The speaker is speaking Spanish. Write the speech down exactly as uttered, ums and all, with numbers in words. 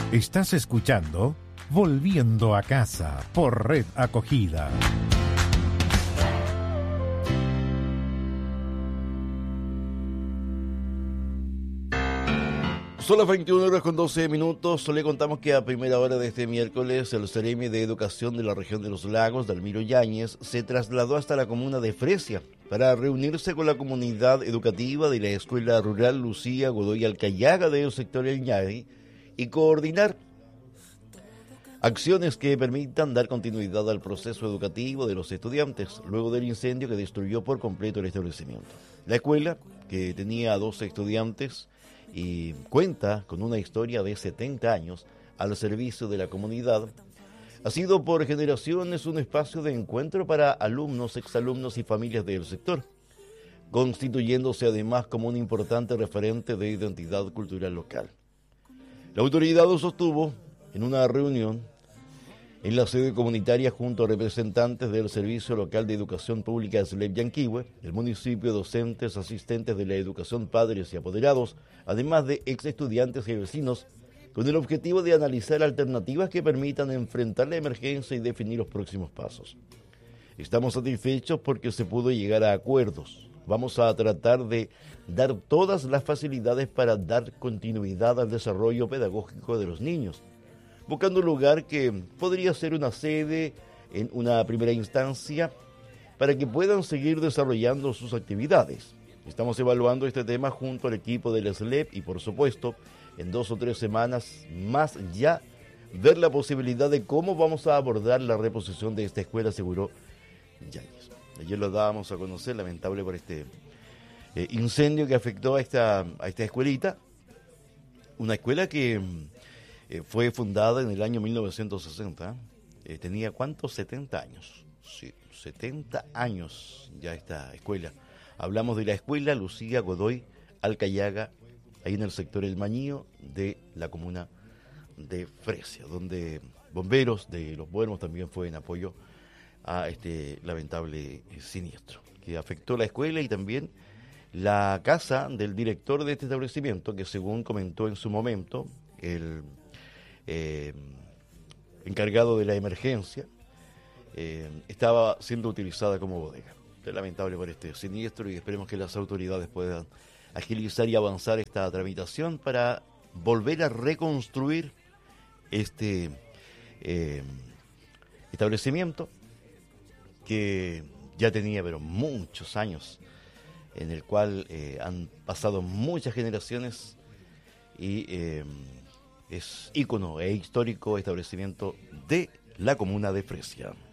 Estás escuchando Volviendo a Casa por Red Acogida. Son las veintiuna horas con doce minutos. Le contamos que a primera hora de este miércoles el Seremi de Educación de la región de los Lagos, Dalmiro Yáñez, se trasladó hasta la comuna de Fresia para reunirse con la comunidad educativa de la Escuela Rural Lucía Godoy Alcayaga del sector El Ñay y coordinar acciones que permitan dar continuidad al proceso educativo de los estudiantes luego del incendio que destruyó por completo el establecimiento. La escuela, que tenía doce estudiantes y cuenta con una historia de setenta años al servicio de la comunidad, ha sido por generaciones un espacio de encuentro para alumnos, exalumnos y familias del sector, constituyéndose además como un importante referente de identidad cultural local. La autoridad sostuvo en una reunión en la sede comunitaria junto a representantes del Servicio Local de Educación Pública de Slep Yanquihue, el municipio, docentes, asistentes de la educación, padres y apoderados, además de ex estudiantes y vecinos, con el objetivo de analizar alternativas que permitan enfrentar la emergencia y definir los próximos pasos. Estamos satisfechos porque se pudo llegar a acuerdos. Vamos a tratar de dar todas las facilidades para dar continuidad al desarrollo pedagógico de los niños, buscando un lugar que podría ser una sede en una primera instancia para que puedan seguir desarrollando sus actividades. Estamos evaluando este tema junto al equipo del S L E P y, por supuesto, en dos o tres semanas más ya ver la posibilidad de cómo vamos a abordar la reposición de esta escuela, aseguró Yáñez. Ayer lo dábamos a conocer, lamentable por este eh, incendio que afectó a esta, a esta escuelita, una escuela que eh, fue fundada en el año mil novecientos sesenta, eh, tenía ¿cuántos? setenta años, sí, setenta años ya esta escuela. Hablamos de la Escuela Lucía Godoy Alcayaga, ahí en el sector El Mañío de la comuna de Fresia, donde bomberos de Los Buenos también fue en apoyo a este lamentable siniestro que afectó la escuela y también la casa del director de este establecimiento, que según comentó en su momento el eh, encargado de la emergencia, eh, estaba siendo utilizada como bodega. Es lamentable por este siniestro y esperemos que las autoridades puedan agilizar y avanzar esta tramitación para volver a reconstruir este eh, establecimiento que ya tenía pero muchos años, en el cual eh, han pasado muchas generaciones y eh, es ícono e histórico establecimiento de la comuna de Fresia.